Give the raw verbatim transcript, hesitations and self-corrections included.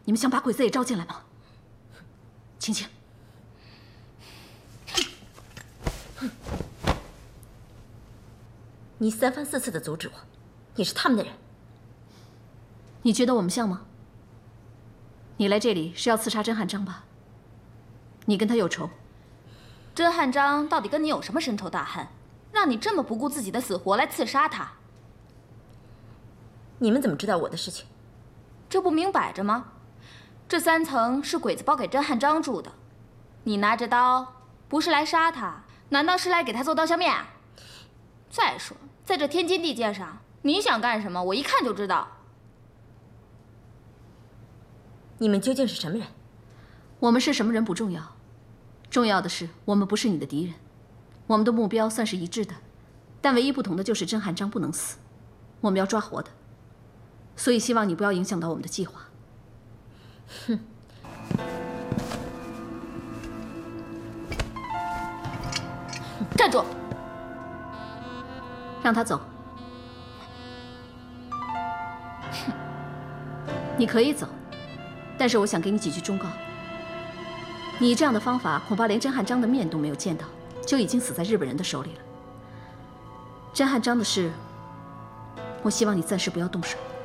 你们想把鬼子也招进来吗？青青， 你三番四次的阻止我，你是他们的人。 你觉得我们像吗？你来这里是要刺杀甄汉章吧？你跟他有仇？ 甄汉章到底跟你有什么深仇大恨，让你这么不顾自己的死活来刺杀他？ 你们怎么知道我的事情？ 这不明摆着吗？这三层是鬼子包给甄汉章住的，你拿着刀不是来杀他，难道是来给他做刀削面？再说，在这天经地界上，你想干什么，我一看就知道。 你们究竟是什么人？ 我们是什么人不重要，重要的是我们不是你的敌人，我们的目标算是一致的，但唯一不同的就是甄汉章不能死，我们要抓活的，所以希望你不要影响到我们的计划。 哼。 站住！ 让他走。你可以走，但是我想给你几句忠告。你这样的方法，恐怕连甄汉章的面都没有见到，就已经死在日本人的手里了。甄汉章的事，我希望你暂时不要动手。